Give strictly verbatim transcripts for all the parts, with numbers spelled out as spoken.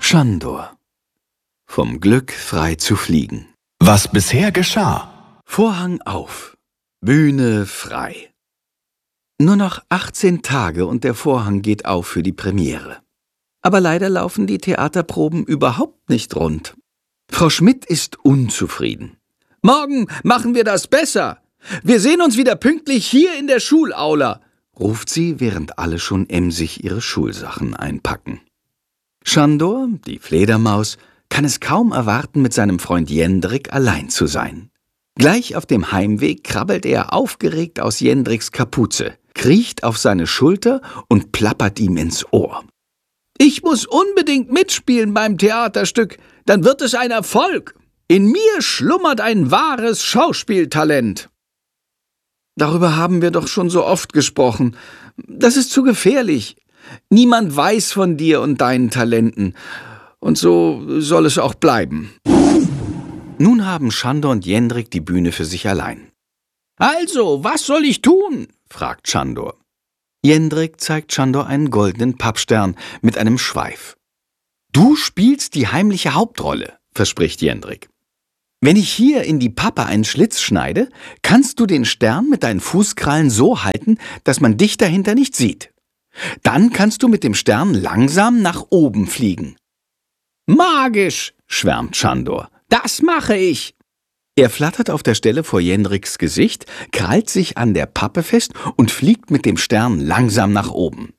Schandor. Vom Glück frei zu fliegen. Was bisher geschah. Vorhang auf. Bühne frei. Nur noch achtzehn Tage und der Vorhang geht auf für die Premiere. Aber leider laufen die Theaterproben überhaupt nicht rund. Frau Schmidt ist unzufrieden. »Morgen machen wir das besser. Wir sehen uns wieder pünktlich hier in der Schulaula«, ruft sie, während alle schon emsig ihre Schulsachen einpacken. Schandor, die Fledermaus, kann es kaum erwarten, mit seinem Freund Jendrik allein zu sein. Gleich auf dem Heimweg krabbelt er aufgeregt aus Jendriks Kapuze, kriecht auf seine Schulter und plappert ihm ins Ohr. »Ich muss unbedingt mitspielen beim Theaterstück, dann wird es ein Erfolg. In mir schlummert ein wahres Schauspieltalent.« »Darüber haben wir doch schon so oft gesprochen. Das ist zu gefährlich. Niemand weiß von dir und deinen Talenten. Und so soll es auch bleiben.« Nun haben Schandor und Jendrik die Bühne für sich allein. »Also, was soll ich tun?« fragt Schandor. Jendrik zeigt Schandor einen goldenen Pappstern mit einem Schweif. »Du spielst die heimliche Hauptrolle«, verspricht Jendrik. »Wenn ich hier in die Pappe einen Schlitz schneide, kannst du den Stern mit deinen Fußkrallen so halten, dass man dich dahinter nicht sieht. Dann kannst du mit dem Stern langsam nach oben fliegen.« »Magisch«, schwärmt Schandor. »Das mache ich.« Er flattert auf der Stelle vor Jendriks Gesicht, krallt sich an der Pappe fest und fliegt mit dem Stern langsam nach oben.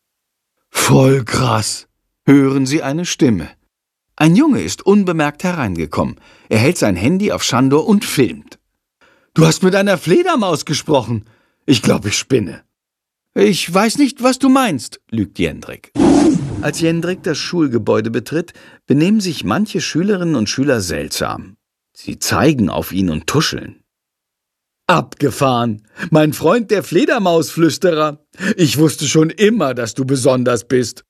»Voll krass«, hören sie eine Stimme. Ein Junge ist unbemerkt hereingekommen. Er hält sein Handy auf Schandor und filmt. »Du hast mit einer Fledermaus gesprochen. Ich glaube, ich spinne.« »Ich weiß nicht, was du meinst«, lügt Jendrik. Als Jendrik das Schulgebäude betritt, benehmen sich manche Schülerinnen und Schüler seltsam. Sie zeigen auf ihn und tuscheln. »Abgefahren! Mein Freund der Fledermausflüsterer! Ich wusste schon immer, dass du besonders bist!«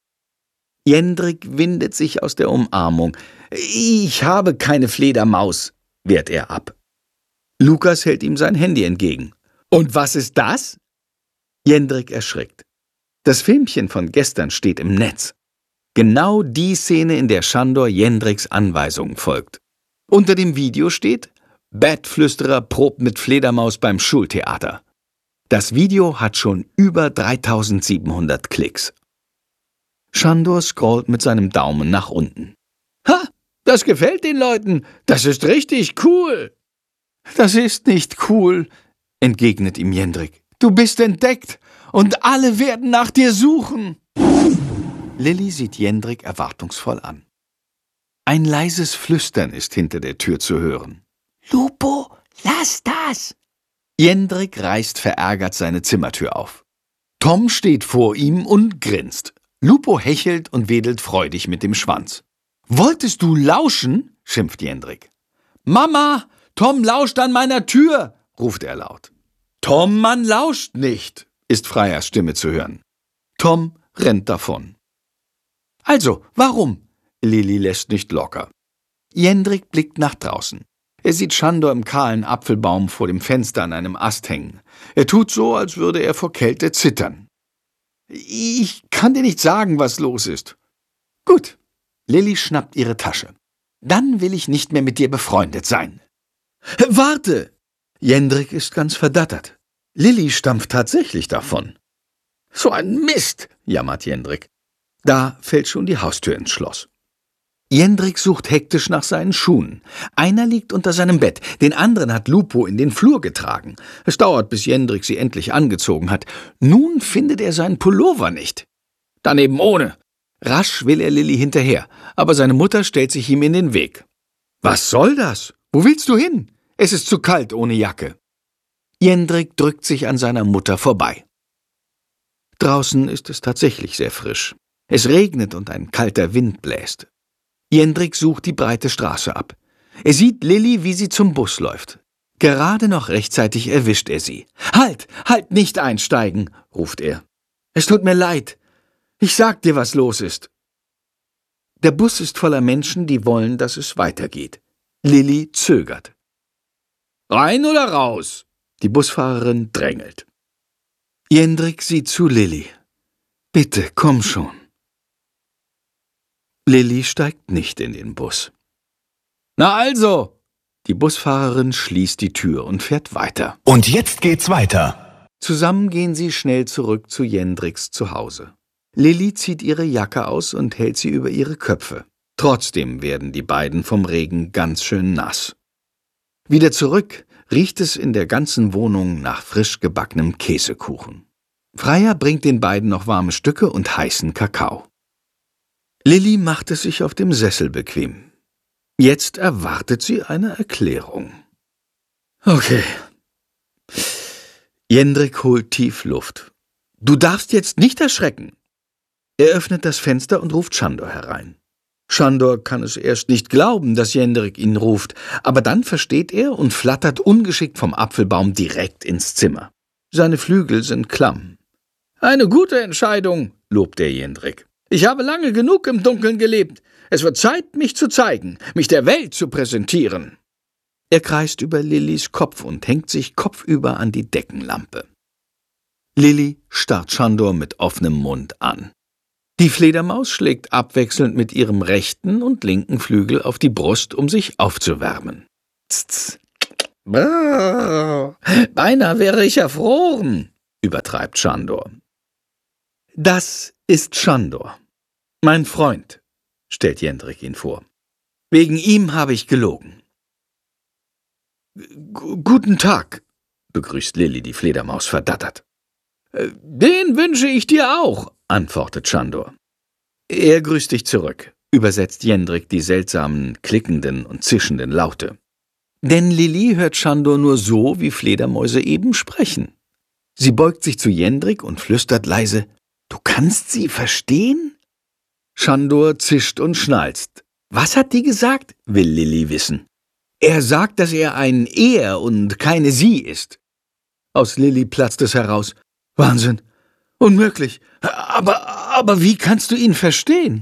Jendrik windet sich aus der Umarmung. »Ich habe keine Fledermaus«, wehrt er ab. Lukas hält ihm sein Handy entgegen. »Und was ist das?« Jendrik erschrickt. Das Filmchen von gestern steht im Netz. Genau die Szene, in der Schandor Jendriks Anweisungen folgt. Unter dem Video steht: »Bettflüsterer probt mit Fledermaus beim Schultheater.« Das Video hat schon über dreitausendsiebenhundert Klicks. Schandor scrollt mit seinem Daumen nach unten. »Ha, das gefällt den Leuten. Das ist richtig cool.« »Das ist nicht cool«, entgegnet ihm Jendrik. »Du bist entdeckt und alle werden nach dir suchen.« Lilli sieht Jendrik erwartungsvoll an. Ein leises Flüstern ist hinter der Tür zu hören. »Lupo, lass das!« Jendrik reißt verärgert seine Zimmertür auf. Tom steht vor ihm und grinst. Lupo hechelt und wedelt freudig mit dem Schwanz. »Wolltest du lauschen?«, schimpft Jendrik. »Mama, Tom lauscht an meiner Tür«, ruft er laut. »Tom, man lauscht nicht«, ist Freiers Stimme zu hören. Tom rennt davon. »Also, warum?«, Lilli lässt nicht locker. Jendrik blickt nach draußen. Er sieht Schandor im kahlen Apfelbaum vor dem Fenster an einem Ast hängen. Er tut so, als würde er vor Kälte zittern. »Ich kann dir nicht sagen, was los ist.« »Gut.« Lilli schnappt ihre Tasche. »Dann will ich nicht mehr mit dir befreundet sein.« »Warte!« Jendrik ist ganz verdattert. Lilli stampft tatsächlich davon. »So ein Mist«, jammert Jendrik. Da fällt schon die Haustür ins Schloss. Jendrik sucht hektisch nach seinen Schuhen. Einer liegt unter seinem Bett, den anderen hat Lupo in den Flur getragen. Es dauert, bis Jendrik sie endlich angezogen hat. Nun findet er seinen Pullover nicht. »Daneben ohne!« Rasch will er Lilli hinterher, aber seine Mutter stellt sich ihm in den Weg. »Was soll das? Wo willst du hin? Es ist zu kalt ohne Jacke.« Jendrik drückt sich an seiner Mutter vorbei. Draußen ist es tatsächlich sehr frisch. Es regnet und ein kalter Wind bläst. Jendrik sucht die breite Straße ab. Er sieht Lilli, wie sie zum Bus läuft. Gerade noch rechtzeitig erwischt er sie. »Halt, halt, nicht einsteigen«, ruft er. »Es tut mir leid. Ich sag dir, was los ist.« Der Bus ist voller Menschen, die wollen, dass es weitergeht. Lilli zögert. »Rein oder raus?« Die Busfahrerin drängelt. Jendrik sieht zu Lilli. »Bitte, komm schon.« Lilli steigt nicht in den Bus. »Na also!« Die Busfahrerin schließt die Tür und fährt weiter. Und jetzt geht's weiter. Zusammen gehen sie schnell zurück zu Jendriks Zuhause. Lilli zieht ihre Jacke aus und hält sie über ihre Köpfe. Trotzdem werden die beiden vom Regen ganz schön nass. Wieder zurück riecht es in der ganzen Wohnung nach frisch gebackenem Käsekuchen. Freya bringt den beiden noch warme Stücke und heißen Kakao. Lilli macht es sich auf dem Sessel bequem. Jetzt erwartet sie eine Erklärung. Okay. Jendrik holt tief Luft. »Du darfst jetzt nicht erschrecken!« Er öffnet das Fenster und ruft Sándor herein. Sándor kann es erst nicht glauben, dass Jendrik ihn ruft, aber dann versteht er und flattert ungeschickt vom Apfelbaum direkt ins Zimmer. Seine Flügel sind klamm. »Eine gute Entscheidung«, lobt er Jendrik. »Ich habe lange genug im Dunkeln gelebt. Es wird Zeit, mich zu zeigen, mich der Welt zu präsentieren.« Er kreist über Lillis Kopf und hängt sich kopfüber an die Deckenlampe. Lilli starrt Sándor mit offenem Mund an. Die Fledermaus schlägt abwechselnd mit ihrem rechten und linken Flügel auf die Brust, um sich aufzuwärmen. Tz, Brrr, beinahe wäre ich erfroren, übertreibt Sándor. Das ist Sándor, mein Freund, stellt Jendrik ihn vor. Wegen ihm habe ich gelogen. G- Guten Tag, begrüßt Lilli die Fledermaus verdattert. Den wünsche ich dir auch, antwortet Sándor. Er grüßt dich zurück, übersetzt Jendrik die seltsamen, klickenden und zischenden Laute. Denn Lilli hört Sándor nur so, wie Fledermäuse eben sprechen. Sie beugt sich zu Jendrik und flüstert leise, »Du kannst sie verstehen?« Sándor zischt und schnalzt. »Was hat die gesagt?« will Lilli wissen. »Er sagt, dass er ein Er und keine Sie ist.« Aus Lilli platzt es heraus. »Wahnsinn! Unmöglich! Aber, aber wie kannst du ihn verstehen?«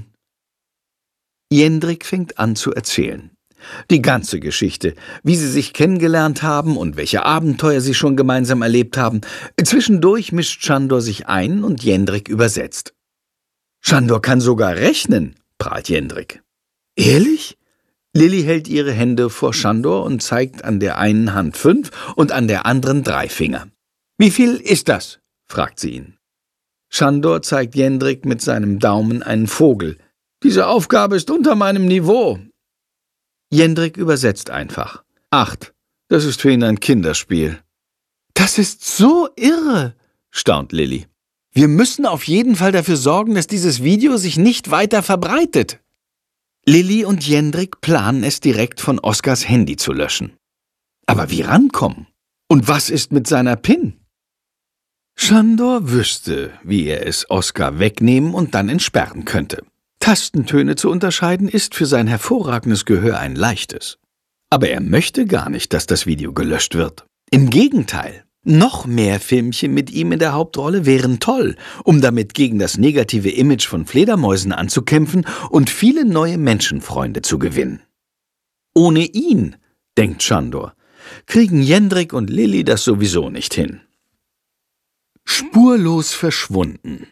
Jendrik fängt an zu erzählen. Die ganze Geschichte, wie sie sich kennengelernt haben und welche Abenteuer sie schon gemeinsam erlebt haben. Zwischendurch mischt Sándor sich ein und Jendrik übersetzt. »Sándor kann sogar rechnen«, prahlt Jendrik. »Ehrlich?« Lilli hält ihre Hände vor Sándor und zeigt an der einen Hand fünf und an der anderen drei Finger. »Wie viel ist das?« fragt sie ihn. Sándor zeigt Jendrik mit seinem Daumen einen Vogel. »Diese Aufgabe ist unter meinem Niveau.« Jendrik übersetzt einfach. »Acht, das ist für ihn ein Kinderspiel.« »Das ist so irre«, staunt Lilli. »Wir müssen auf jeden Fall dafür sorgen, dass dieses Video sich nicht weiter verbreitet.« Lilli und Jendrik planen es direkt von Oskars Handy zu löschen. Aber wie rankommen? Und was ist mit seiner PIN? Sándor wüsste, wie er es Oskar wegnehmen und dann entsperren könnte. Tastentöne zu unterscheiden ist für sein hervorragendes Gehör ein leichtes. Aber er möchte gar nicht, dass das Video gelöscht wird. Im Gegenteil, noch mehr Filmchen mit ihm in der Hauptrolle wären toll, um damit gegen das negative Image von Fledermäusen anzukämpfen und viele neue Menschenfreunde zu gewinnen. Ohne ihn, denkt Sándor, kriegen Jendrik und Lilli das sowieso nicht hin. Spurlos verschwunden.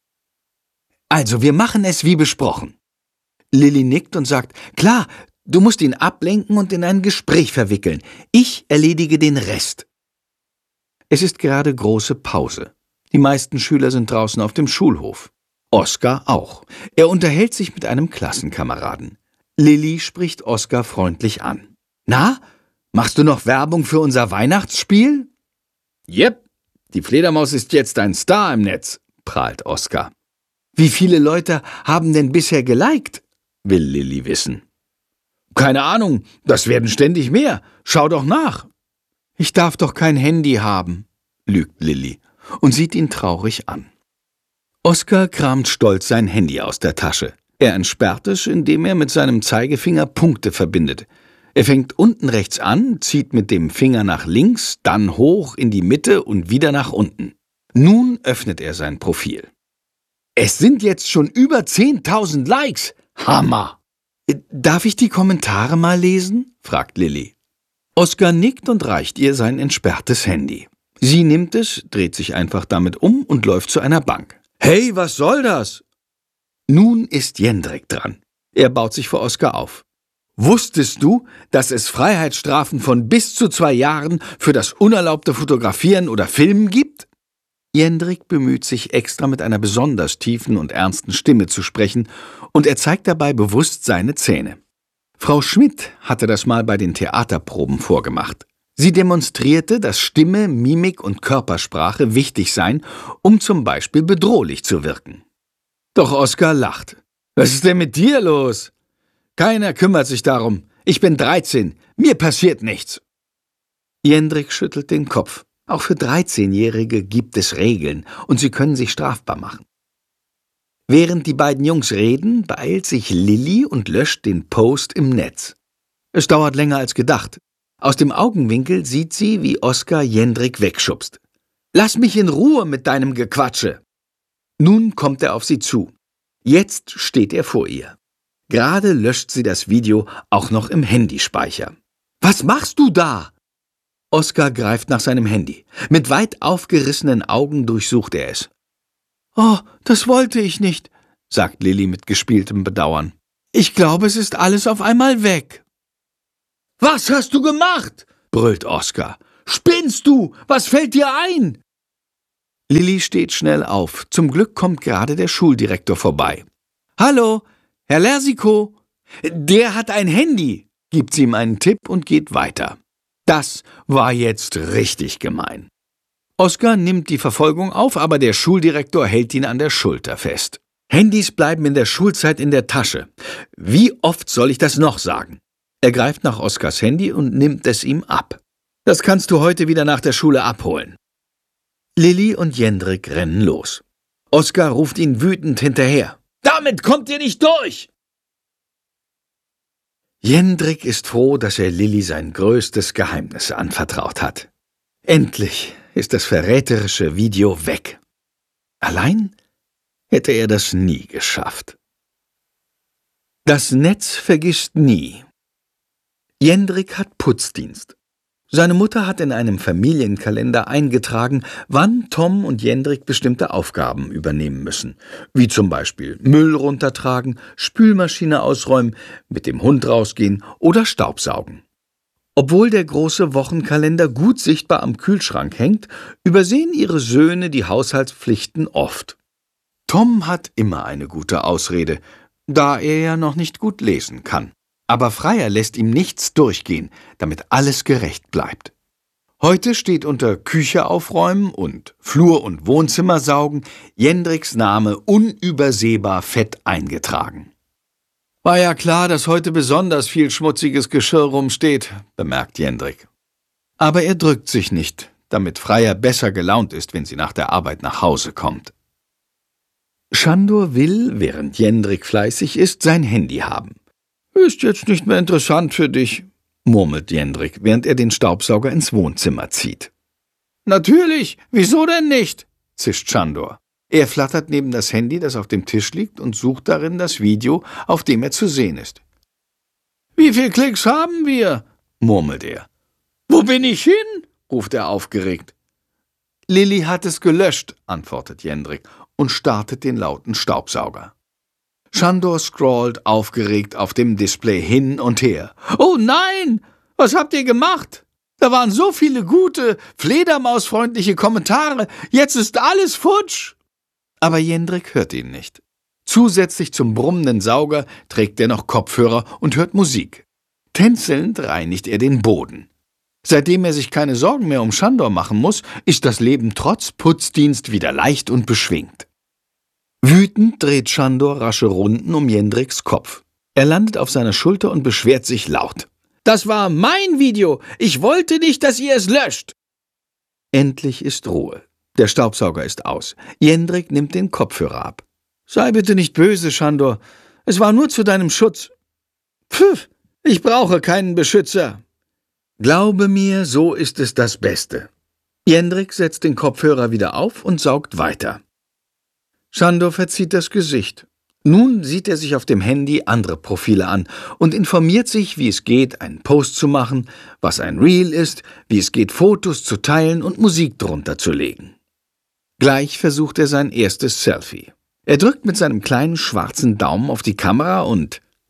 Also, wir machen es wie besprochen. Lilli nickt und sagt, klar, du musst ihn ablenken und in ein Gespräch verwickeln. Ich erledige den Rest. Es ist gerade große Pause. Die meisten Schüler sind draußen auf dem Schulhof. Oskar auch. Er unterhält sich mit einem Klassenkameraden. Lilli spricht Oskar freundlich an. Na, machst du noch Werbung für unser Weihnachtsspiel? Jep, die Fledermaus ist jetzt ein Star im Netz, prahlt Oskar. Wie viele Leute haben denn bisher geliked? Will Lilli wissen. Keine Ahnung, das werden ständig mehr. Schau doch nach. Ich darf doch kein Handy haben, lügt Lilli und sieht ihn traurig an. Oskar kramt stolz sein Handy aus der Tasche. Er entsperrt es, indem er mit seinem Zeigefinger Punkte verbindet. Er fängt unten rechts an, zieht mit dem Finger nach links, dann hoch in die Mitte und wieder nach unten. Nun öffnet er sein Profil. Es sind jetzt schon über zehntausend Likes. Hammer! Darf ich die Kommentare mal lesen? Fragt Lilli. Oskar nickt und reicht ihr sein entsperrtes Handy. Sie nimmt es, dreht sich einfach damit um und läuft zu einer Bank. Hey, was soll das? Nun ist Jendrik dran. Er baut sich vor Oskar auf. »Wusstest du, dass es Freiheitsstrafen von bis zu zwei Jahren für das unerlaubte Fotografieren oder Filmen gibt?« Jendrik bemüht sich extra mit einer besonders tiefen und ernsten Stimme zu sprechen, und er zeigt dabei bewusst seine Zähne. Frau Schmidt hatte das mal bei den Theaterproben vorgemacht. Sie demonstrierte, dass Stimme, Mimik und Körpersprache wichtig seien, um zum Beispiel bedrohlich zu wirken. Doch Oskar lacht. »Was ist denn mit dir los?« »Keiner kümmert sich darum. Ich bin dreizehn. Mir passiert nichts.« Jendrik schüttelt den Kopf. Auch für dreizehnjährige gibt es Regeln, und sie können sich strafbar machen. Während die beiden Jungs reden, beeilt sich Lilly und löscht den Post im Netz. Es dauert länger als gedacht. Aus dem Augenwinkel sieht sie, wie Oskar Jendrik wegschubst. »Lass mich in Ruhe mit deinem Gequatsche!« Nun kommt er auf sie zu. Jetzt steht er vor ihr. Gerade löscht sie das Video auch noch im Handyspeicher. »Was machst du da?« Oskar greift nach seinem Handy. Mit weit aufgerissenen Augen durchsucht er es. »Oh, das wollte ich nicht«, sagt Lilly mit gespieltem Bedauern. »Ich glaube, es ist alles auf einmal weg.« »Was hast du gemacht?« brüllt Oskar. »Spinnst du? Was fällt dir ein?« Lilly steht schnell auf. Zum Glück kommt gerade der Schuldirektor vorbei. »Hallo, Herr Lersikow.« »Der hat ein Handy«, gibt sie ihm einen Tipp und geht weiter. Das war jetzt richtig gemein. Oskar nimmt die Verfolgung auf, aber der Schuldirektor hält ihn an der Schulter fest. »Handys bleiben in der Schulzeit in der Tasche. Wie oft soll ich das noch sagen?« Er greift nach Oskars Handy und nimmt es ihm ab. »Das kannst du heute wieder nach der Schule abholen.« Lilly und Jendrik rennen los. Oskar ruft ihn wütend hinterher. »Damit kommt ihr nicht durch!« Jendrik ist froh, dass er Lilly sein größtes Geheimnis anvertraut hat. Endlich ist das verräterische Video weg. Allein hätte er das nie geschafft. Das Netz vergisst nie. Jendrik hat Putzdienst. Seine Mutter hat in einem Familienkalender eingetragen, wann Tom und Jendrik bestimmte Aufgaben übernehmen müssen, wie zum Beispiel Müll runtertragen, Spülmaschine ausräumen, mit dem Hund rausgehen oder Staubsaugen. Obwohl der große Wochenkalender gut sichtbar am Kühlschrank hängt, übersehen ihre Söhne die Haushaltspflichten oft. Tom hat immer eine gute Ausrede, da er ja noch nicht gut lesen kann. Aber Freier lässt ihm nichts durchgehen, damit alles gerecht bleibt. Heute steht unter Küche aufräumen und Flur und Wohnzimmer saugen Jendriks Name unübersehbar fett eingetragen. »War ja klar, dass heute besonders viel schmutziges Geschirr rumsteht«, bemerkt Jendrik. Aber er drückt sich nicht, damit Freier besser gelaunt ist, wenn sie nach der Arbeit nach Hause kommt. Sándor will, während Jendrik fleißig ist, sein Handy haben. »Ist jetzt nicht mehr interessant für dich«, murmelt Jendrik, während er den Staubsauger ins Wohnzimmer zieht. »Natürlich, wieso denn nicht?«, zischt Sándor. Er flattert neben das Handy, das auf dem Tisch liegt, und sucht darin das Video, auf dem er zu sehen ist. »Wie viel Klicks haben wir?«, murmelt er. »Wo bin ich hin?«, ruft er aufgeregt. »Lilly hat es gelöscht«, antwortet Jendrik und startet den lauten Staubsauger. Sándor scrollt aufgeregt auf dem Display hin und her. »Oh nein! Was habt ihr gemacht? Da waren so viele gute, fledermausfreundliche Kommentare. Jetzt ist alles futsch!« Aber Jendrik hört ihn nicht. Zusätzlich zum brummenden Sauger trägt er noch Kopfhörer und hört Musik. Tänzelnd reinigt er den Boden. Seitdem er sich keine Sorgen mehr um Sándor machen muss, ist das Leben trotz Putzdienst wieder leicht und beschwingt. Wütend dreht Sándor rasche Runden um Jendriks Kopf. Er landet auf seiner Schulter und beschwert sich laut. »Das war mein Video! Ich wollte nicht, dass ihr es löscht!« Endlich ist Ruhe. Der Staubsauger ist aus. Jendrik nimmt den Kopfhörer ab. »Sei bitte nicht böse, Sándor. Es war nur zu deinem Schutz.« »Pfff, ich brauche keinen Beschützer.« »Glaube mir, so ist es das Beste.« Jendrik setzt den Kopfhörer wieder auf und saugt weiter. Sándor verzieht das Gesicht. Nun sieht er sich auf dem Handy andere Profile an und informiert sich, wie es geht, einen Post zu machen, was ein Reel ist, wie es geht, Fotos zu teilen und Musik drunter zu legen. Gleich versucht er sein erstes Selfie. Er drückt mit seinem kleinen schwarzen Daumen auf die Kamera und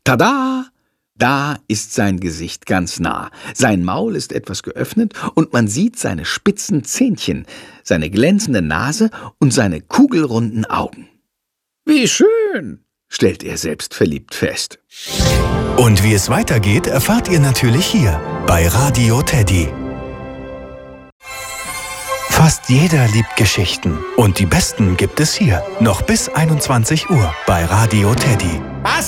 Tada! Da ist sein Gesicht ganz nah. Sein Maul ist etwas geöffnet und man sieht seine spitzen Zähnchen, seine glänzende Nase und seine kugelrunden Augen. »Wie schön«, stellt er selbstverliebt fest. Und wie es weitergeht, erfahrt ihr natürlich hier bei Radio Teddy. Fast jeder liebt Geschichten und die besten gibt es hier. Noch bis einundzwanzig Uhr bei Radio Teddy. Was